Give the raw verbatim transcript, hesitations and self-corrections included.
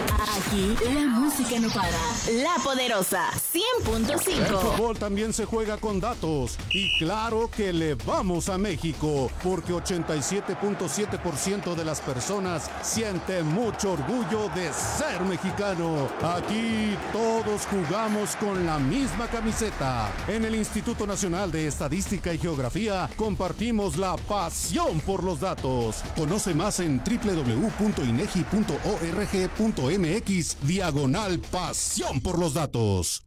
Aquí la música no para. La Poderosa cien punto El cinco. fútbol también se juega con datos. Y claro que le vamos a México, porque ochenta y siete punto siete por ciento de las personas siente mucho orgullo de ser mexicano. Aquí todos jugamos con la misma camiseta. En el Instituto Nacional de Estadística y Geografía compartimos la pasión por los datos. Conoce más en doble u doble u doble u punto inegi punto org punto mx diagonal pasión por los datos.